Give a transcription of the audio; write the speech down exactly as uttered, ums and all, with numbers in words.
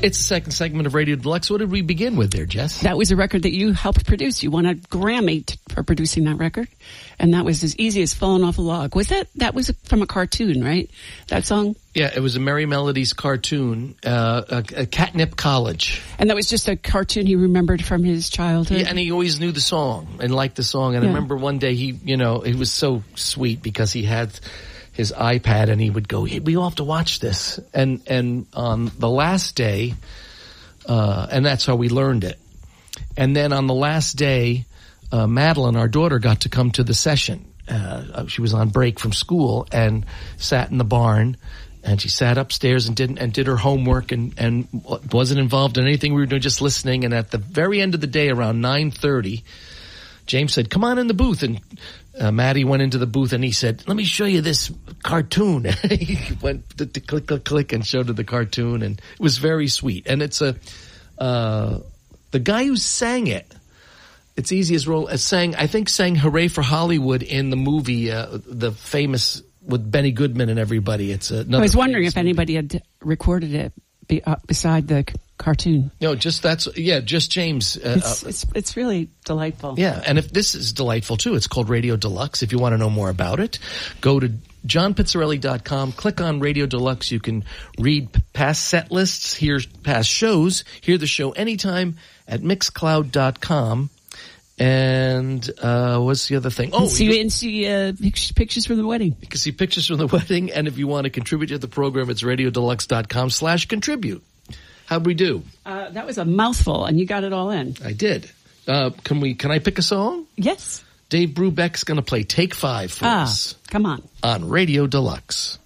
It's the second segment of Radio Deluxe. What did we begin with there, Jess? That was a record that you helped produce. You won a Grammy t- for producing that record. And that was as easy as falling off a log. Was that, that was from a cartoon, right? That song? Yeah, it was a Merry Melodies cartoon, uh, a, a Catnip College. And that was just a cartoon he remembered from his childhood? Yeah, and he always knew the song and liked the song. And yeah. I remember one day he, you know, it was so sweet because he had his iPad and he would go, hey, we all have to watch this. And, and on the last day, uh, and that's how we learned it. And then on the last day, uh, Madeline, our daughter, got to come to the session. Uh, she was on break from school and sat in the barn, and she sat upstairs and didn't, and did her homework and, and wasn't involved in anything we were doing, just listening. And at the very end of the day, around nine thirty, James said, come on in the booth. And Uh, Maddie went into the booth and he said, let me show you this cartoon. He went to, to click, click, click and showed her the cartoon, and it was very sweet. And it's a, uh, the guy who sang it, it's easy as roll, as sang, I think sang Hooray for Hollywood in the movie, uh, the famous, with Benny Goodman and everybody. It's another. I was wondering if movie. anybody had recorded it be, uh, beside the c- cartoon. No, just that's, yeah, just James. Uh, It's, it's, it's really delightful. Yeah, and if this is delightful too, it's called Radio Deluxe. If you want to know more about it, go to john pizzarelli dot com, click on Radio Deluxe. You can read past set lists, hear past shows, hear the show anytime at mixcloud dot com. And uh what's the other thing? Oh, and see, you, and see uh, pictures from the wedding. You can see pictures from the wedding, and if you want to contribute to the program, it's radio deluxe dot com slash contribute. How'd we do? Uh, that was a mouthful, and you got it all in. I did. Uh, can we? Can I pick a song? Yes. Dave Brubeck's going to play Take Five for ah, us. Come on. On Radio Deluxe.